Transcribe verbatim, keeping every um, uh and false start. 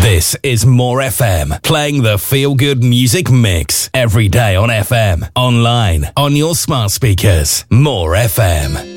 This is More F M, playing the feel-good music mix every day on F M, online, on your smart speakers. More F M.